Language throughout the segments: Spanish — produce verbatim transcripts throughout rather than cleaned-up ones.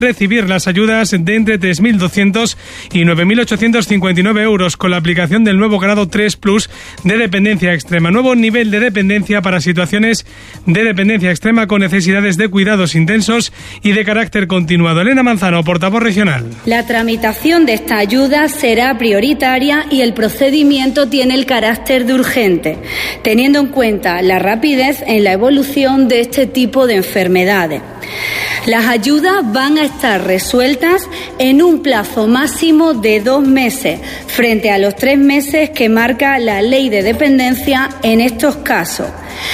recibir las ayudas de entre tres mil doscientos y nueve mil ochocientos cincuenta y nueve euros con la aplicación del nuevo grado tres plus de dependencia extrema. Nuevo nivel de dependencia para situaciones de dependencia extrema con necesidades de cuidados intensos y de carácter continuado. Elena Manzano, portavoz regional. La tramitación de esta ayuda será prioritaria y el procedimiento tiene el carácter de urgente, teniendo en cuenta la rapidez en la evolución de este tipo de enfermedades. Las ayudas van a estar resueltas en un plazo máximo de dos meses, frente a los tres meses que marca la Ley de Dependencia en estos casos.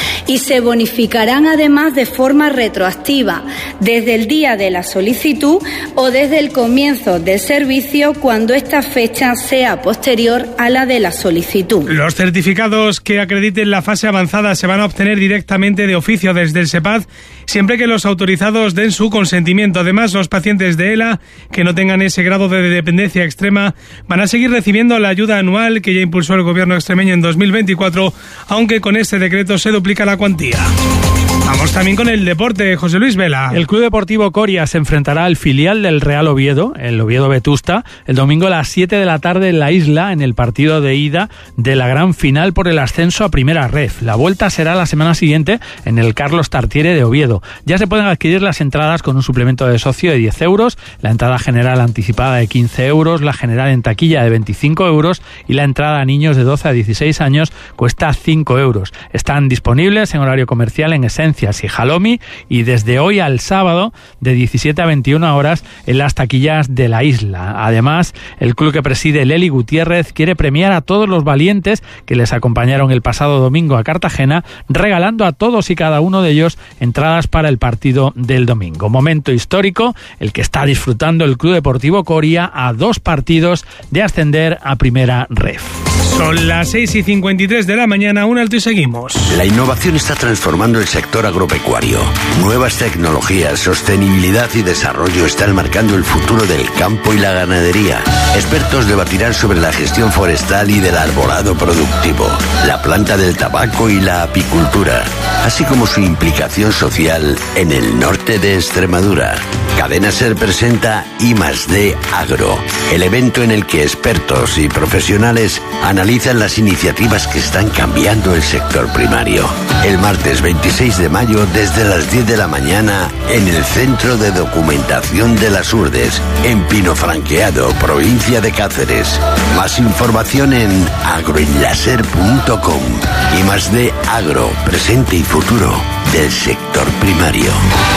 Y se bonificarán además de forma retroactiva, desde el día de la solicitud o desde el comienzo del servicio cuando esta fecha sea posterior a la de la solicitud. Los certificados que acrediten la fase avanzada se van a obtener directamente de oficio desde el SEPAD, siempre que los autorizados den su consentimiento. Además, los pacientes de E L A que no tengan ese grado de dependencia extrema van a seguir recibiendo la ayuda anual que ya impulsó el gobierno extremeño en dos mil veinticuatro, aunque con este decreto se duplica la cuantía. Vamos también con el deporte, José Luis Vela. El Club Deportivo Coria se enfrentará al filial del Real Oviedo, el Oviedo Vetusta, el domingo a las siete de la tarde en la Isla, en el partido de ida de la gran final por el ascenso a Primera Ref. La vuelta será la semana siguiente en el Carlos Tartiere de Oviedo. Ya se pueden adquirir las entradas con un suplemento de socio de diez euros, la entrada general anticipada de quince euros, la general en taquilla de veinticinco euros y la entrada a niños de doce a dieciséis años cuesta cinco euros. Están disponibles en horario comercial en Esencias y Jalomi y desde hoy al sábado de diecisiete a veintiuna horas en las taquillas de la Isla. Además, el club que preside Leli Gutiérrez quiere premiar a todos los valientes que les acompañaron el pasado domingo a Cartagena, regalando a todos y cada uno de ellos entradas para el partido del domingo. Momento histórico el que está disfrutando el Club Deportivo Coria a dos partidos de ascender a Primera Ref. Son las seis y cincuenta y tres de la mañana, un alto y seguimos. La innovación está transformando el sector agropecuario. Nuevas tecnologías, sostenibilidad y desarrollo están marcando el futuro del campo y la ganadería. Expertos debatirán sobre la gestión forestal y del arbolado productivo, la planta del tabaco y la apicultura, así como su implicación social en el norte de Extremadura. Cadena SER presenta I más D Agro, el evento en el que expertos y profesionales analizan las iniciativas que están cambiando el sector primario. El martes veintiséis de mayo desde las diez de la mañana en el Centro de Documentación de las Urdes, en Pinofranqueado, provincia de Cáceres. Más información en agroenlaser punto com. I más D Agro, presente y futuro del sector primario.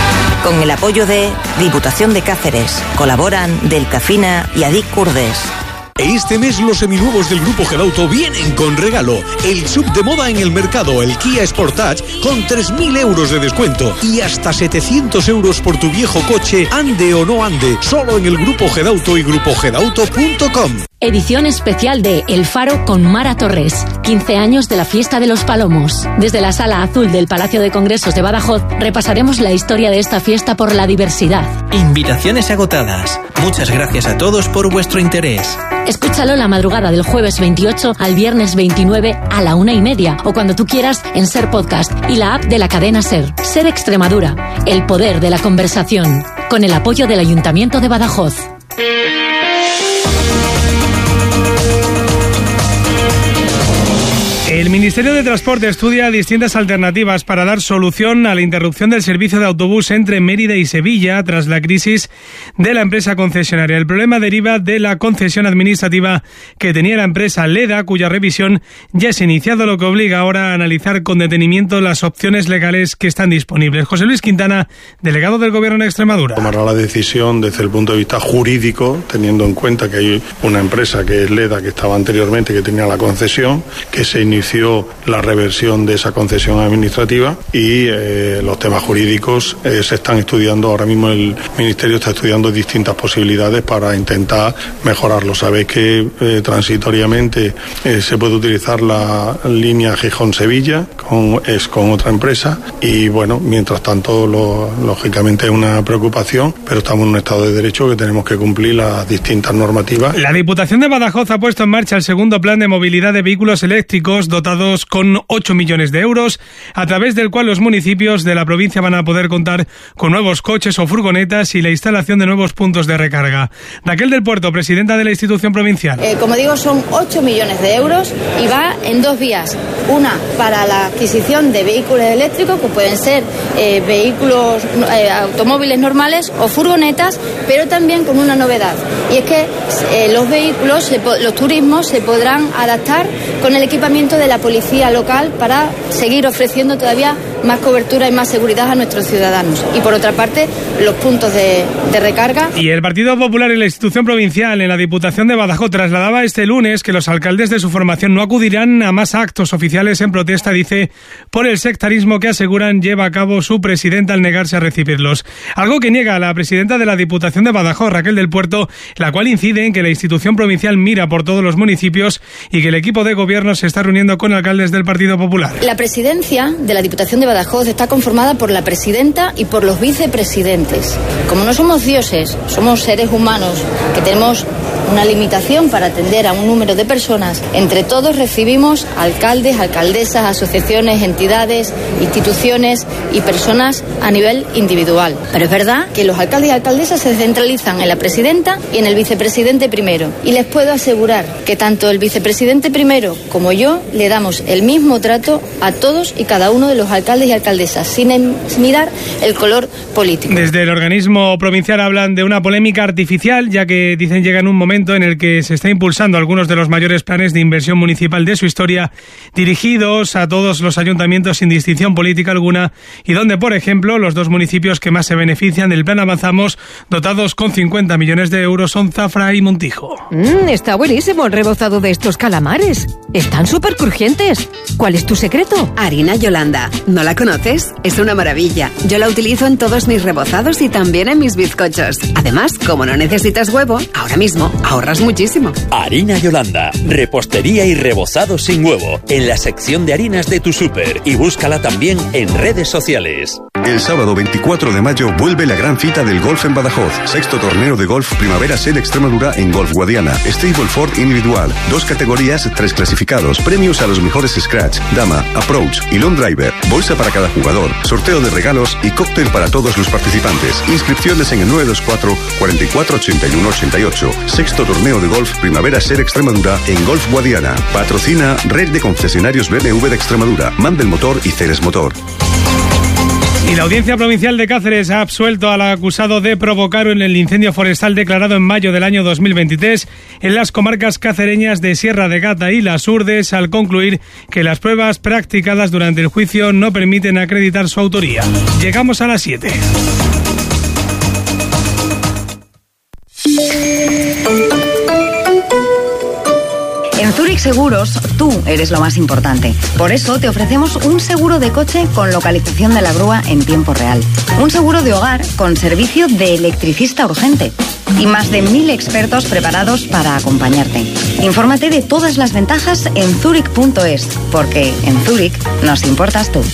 Con el apoyo de Diputación de Cáceres, colaboran Delcafina y Adic Curdes. Este mes los seminuevos del Grupo Gedauto vienen con regalo. El sub de moda en el mercado, el Kia Sportage, con tres mil euros de descuento y hasta setecientos euros por tu viejo coche, ande o no ande, solo en el Grupo Gedauto y grupo gedauto punto com. Edición especial de El Faro con Mara Torres. quince años de la Fiesta de los Palomos. Desde la Sala Azul del Palacio de Congresos de Badajoz repasaremos la historia de esta fiesta por la diversidad. Invitaciones agotadas. Muchas gracias a todos por vuestro interés. Escúchalo la madrugada del jueves veintiocho al viernes veintinueve a la una y media o cuando tú quieras en SER Podcast y la app de la cadena SER. SER Extremadura, el poder de la conversación. Con el apoyo del Ayuntamiento de Badajoz. El Ministerio de Transporte estudia distintas alternativas para dar solución a la interrupción del servicio de autobús entre Mérida y Sevilla tras la crisis de la empresa concesionaria. El problema deriva de la concesión administrativa que tenía la empresa Leda, cuya revisión ya se ha iniciado, lo que obliga ahora a analizar con detenimiento las opciones legales que están disponibles. José Luis Quintana, delegado del Gobierno de Extremadura. Tomará la decisión desde el punto de vista jurídico, teniendo en cuenta que hay una empresa que es Leda, que estaba anteriormente, que tenía la concesión, que se inició la reversión de esa concesión administrativa y eh, los temas jurídicos eh, se están estudiando. Ahora mismo el Ministerio está estudiando distintas posibilidades para intentar mejorarlo. Sabéis que eh, transitoriamente eh, se puede utilizar la línea Gijón-Sevilla, con, es con otra empresa y bueno, mientras tanto lo, lógicamente es una preocupación, pero estamos en un estado de derecho que tenemos que cumplir las distintas normativas. La Diputación de Badajoz ha puesto en marcha el segundo plan de movilidad de vehículos eléctricos, dotados con ocho millones de euros, a través del cual los municipios de la provincia van a poder contar con nuevos coches o furgonetas y la instalación de nuevos puntos de recarga. Raquel del Puerto, presidenta de la institución provincial. Eh, como digo, son ocho millones de euros y va en dos vías. Una, para la adquisición de vehículos eléctricos, que pueden ser eh, vehículos, eh, automóviles normales o furgonetas, pero también con una novedad. Y es que eh, los vehículos, se, los turismos, se podrán adaptar con el equipamiento de la policía local para seguir ofreciendo todavía más cobertura y más seguridad a nuestros ciudadanos. Y por otra parte, los puntos de, de recarga. Y el Partido Popular y la institución provincial en la Diputación de Badajoz trasladaba este lunes que los alcaldes de su formación no acudirán a más actos oficiales en protesta, dice, por el sectarismo que aseguran lleva a cabo su presidenta al negarse a recibirlos. Algo que niega a la presidenta de la Diputación de Badajoz, Raquel del Puerto, la cual incide en que la institución provincial mira por todos los municipios y que el equipo de gobierno se está reuniendo con alcaldes del Partido Popular. La presidencia de la Diputación de Badajoz está conformada por la presidenta y por los vicepresidentes. Como no somos dioses, somos seres humanos que tenemos una limitación para atender a un número de personas. Entre todos recibimos alcaldes, alcaldesas, asociaciones, entidades, instituciones y personas a nivel individual. Pero es verdad que los alcaldes y alcaldesas se centralizan en la presidenta y en el vicepresidente primero. Y les puedo asegurar que tanto el vicepresidente primero como yo le damos el mismo trato a todos y cada uno de los alcaldes y alcaldesas, sin mirar el color político. Desde el organismo provincial hablan de una polémica artificial, ya que dicen llega en un momento en el que se está impulsando algunos de los mayores planes de inversión municipal de su historia, dirigidos a todos los ayuntamientos sin distinción política alguna, y donde, por ejemplo, los dos municipios que más se benefician del plan Avanzamos, dotados con cincuenta millones de euros, son Zafra y Montijo. Mm, está buenísimo el rebozado de estos calamares. Están súper crujientes. ¿Cuál es tu secreto? Harina Yolanda. ¿No la conoces? Es una maravilla. Yo la utilizo en todos mis rebozados y también en mis bizcochos. Además, como no necesitas huevo, ahora mismo ahorras muchísimo. Harina Yolanda. Repostería y rebozado sin huevo. En la sección de harinas de tu súper. Y búscala también en redes sociales. El sábado veinticuatro de mayo vuelve la gran cita del golf en Badajoz. Sexto torneo de golf Primavera Ser Extremadura en Golf Guadiana. Stableford individual. Dos categorías, tres clasificados. Premios a los mejores scratch, dama, approach y long driver. Bolsa para cada jugador. Sorteo de regalos y cóctel para todos los participantes. Inscripciones en el nueve dos cuatro, cuatro cuatro, ocho uno ocho ocho. Sexto torneo de golf Primavera Ser Extremadura en Golf Guadiana. Patrocina Red de Concesionarios B M W de Extremadura. Mandel Motor y Ceres Motor. Y la Audiencia Provincial de Cáceres ha absuelto al acusado de provocar en el incendio forestal declarado en mayo del año dos mil veintitrés en las comarcas cacereñas de Sierra de Gata y Las Urdes, al concluir que las pruebas practicadas durante el juicio no permiten acreditar su autoría. Llegamos a las siete. En Zurich Seguros, tú eres lo más importante. Por eso te ofrecemos un seguro de coche con localización de la grúa en tiempo real. Un seguro de hogar con servicio de electricista urgente. Y más de mil expertos preparados para acompañarte. Infórmate de todas las ventajas en zurich punto es, porque en Zurich nos importas tú.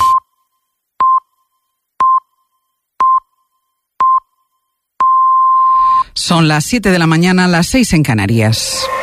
Son las siete de la mañana, las seis en Canarias.